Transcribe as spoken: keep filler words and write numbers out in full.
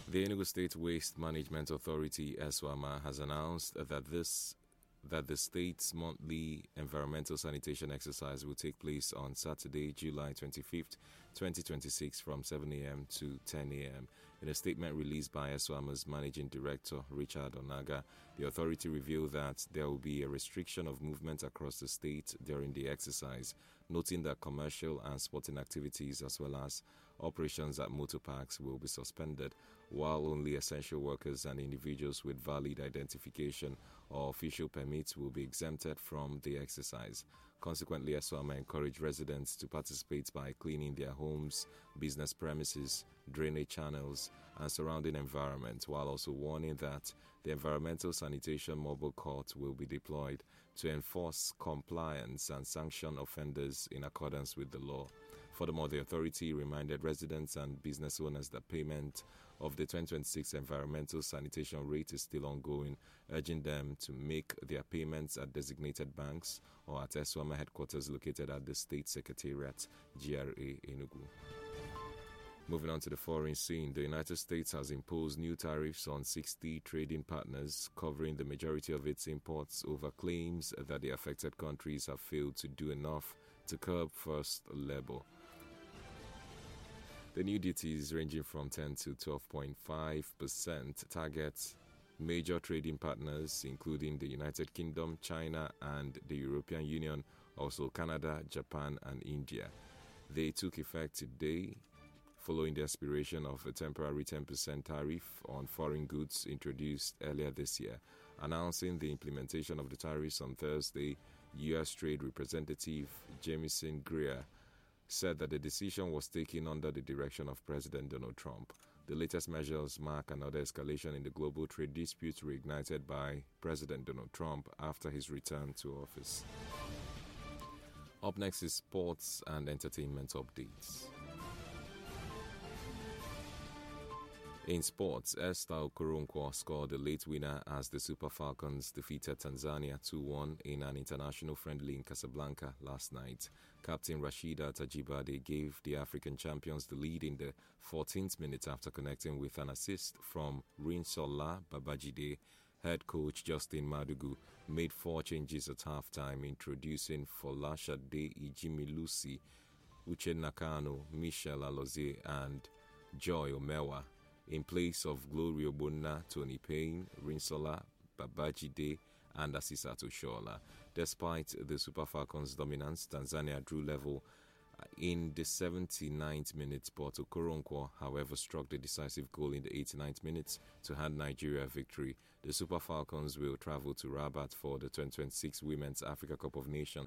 The Enugu State Waste Management Authority, ESWAMA, has announced that this that the state's monthly environmental sanitation exercise will take place on Saturday, July twenty-fifth, twenty twenty-six from seven a.m. to ten a.m. In a statement released by ESWAMA's Managing Director, Richard Onaga, the authority revealed that there will be a restriction of movement across the state during the exercise, noting that commercial and sporting activities as well as operations at motor parks will be suspended, while only essential workers and individuals with valid identification or official permits will be exempted from the exercise. Consequently, ESWAMA encouraged residents to participate by cleaning their homes, business premises, drainage channels, and surrounding environment, while also warning that the Environmental Sanitation Mobile Court will be deployed to enforce compliance and sanction offenders in accordance with the law. Furthermore, the authority reminded residents and business owners that payment of the twenty twenty-six environmental sanitation rate is still ongoing, urging them to make their payments at designated banks or at ESWAMA headquarters located at the State Secretariat, G R A, Enugu. Moving on to the foreign scene, the United States has imposed new tariffs on sixty trading partners, covering the majority of its imports, over claims that the affected countries have failed to do enough to curb forced labor. The new duties, ranging from ten to twelve point five percent, target major trading partners including the United Kingdom, China, and the European Union, also Canada, Japan, and India. They took effect today, following the expiration of a temporary ten percent tariff on foreign goods introduced earlier this year. Announcing the implementation of the tariffs on Thursday, U S Trade Representative Jamieson Greer said that the decision was taken under the direction of President Donald Trump. The latest measures mark another escalation in the global trade disputes reignited by President Donald Trump after his return to office. Up next is sports and entertainment updates. In sports, Esther Okoronkwo scored the late winner as the Super Falcons defeated Tanzania two one in an international friendly in Casablanca last night. Captain Rashida Tajibade gave the African champions the lead in the fourteenth minute after connecting with an assist from Rinsola Babajide. Head coach Justin Madugu made four changes at halftime, introducing Folashade Ijimilusi, Uche Nakano, Michelle Alozie, and Joy Omewa, in place of Glory Obonna, Tony Payne, Rinsola Babajide, and Asisato Shola. Despite the Super Falcons' dominance, Tanzania drew level in the seventy-ninth minute, but Okoronkwo, however, struck the decisive goal in the eighty-ninth minute to hand Nigeria a victory. The Super Falcons will travel to Rabat for the twenty twenty-six Women's Africa Cup of Nations